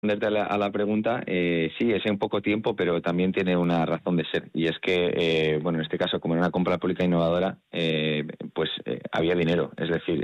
responderte a la pregunta, sí, es en poco tiempo, pero también tiene una razón de ser. Y es que, bueno, en este caso, como era una compra pública innovadora, había dinero. Es decir,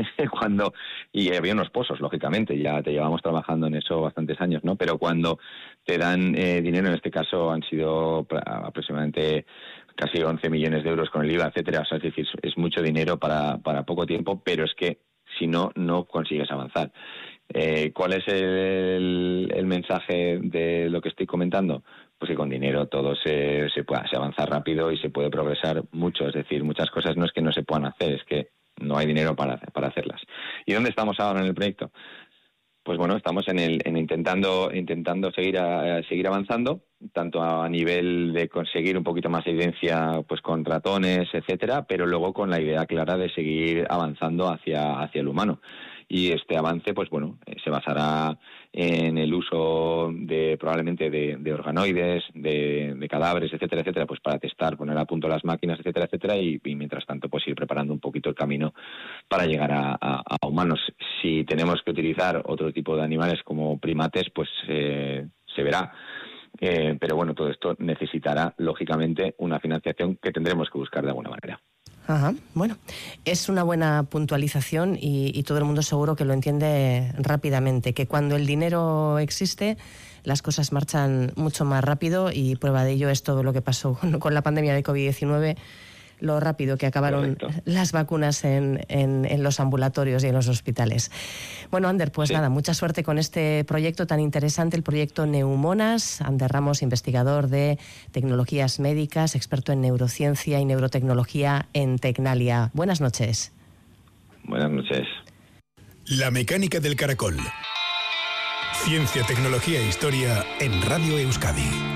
y había unos pozos, lógicamente, ya te llevamos trabajando en eso bastantes años, ¿no? Pero cuando te dan dinero, en este caso han sido aproximadamente casi 11 millones de euros con el IVA, etcétera. O sea, es decir, es mucho dinero para poco tiempo, pero es que si no, no consigues avanzar. ¿Cuál es el mensaje de lo que estoy comentando? Pues que con dinero todo se avanza rápido y se puede progresar mucho. Es decir, muchas cosas no es que no se puedan hacer, es que no hay dinero para hacerlas. ¿Y dónde estamos ahora en el proyecto? Pues bueno, estamos en intentando seguir avanzando, tanto a nivel de conseguir un poquito más de evidencia pues con ratones, etcétera, pero luego con la idea clara de seguir avanzando hacia el humano. Y este avance, pues bueno, se basará en el uso probablemente de organoides, de cadáveres, etcétera, etcétera, pues para testar, poner a punto las máquinas, etcétera, etcétera, y mientras tanto pues ir preparando un poquito el camino para llegar a humanos. Si tenemos que utilizar otro tipo de animales como primates, pues se verá. Pero bueno, todo esto necesitará, lógicamente, una financiación que tendremos que buscar de alguna manera. Ajá, bueno, es una buena puntualización y todo el mundo seguro que lo entiende rápidamente, que cuando el dinero existe las cosas marchan mucho más rápido y prueba de ello es todo lo que pasó con la pandemia de COVID-19, lo rápido que acabaron Correcto. Las vacunas en los ambulatorios y en los hospitales. Bueno, Ander, pues nada, mucha suerte con este proyecto tan interesante, el proyecto Neumonas. Ander Ramos, investigador de tecnologías médicas, experto en neurociencia y neurotecnología en Tecnalia. Buenas noches. Buenas noches. La mecánica del caracol. Ciencia, tecnología e historia en Radio Euskadi.